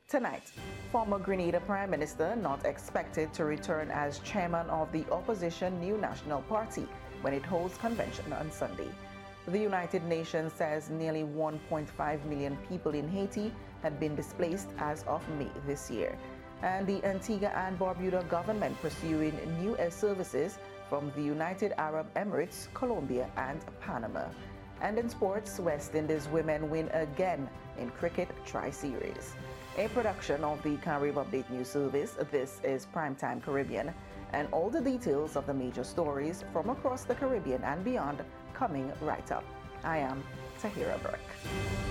Tonight, former Grenada Prime Minister not expected to return as chairman of the opposition New National Party when it holds convention on Sunday. The United Nations says nearly 1.5 million people in Haiti had been displaced as of May this year. And the Antigua and Barbuda government pursuing new air services from the United Arab Emirates, Colombia, and Panama. And in sports, West Indies women win again in cricket tri-series. A production of the Caribbean Update News Service, this is Primetime Caribbean, and all the details of the major stories from across the Caribbean and beyond coming right up. I am Tahira Burke.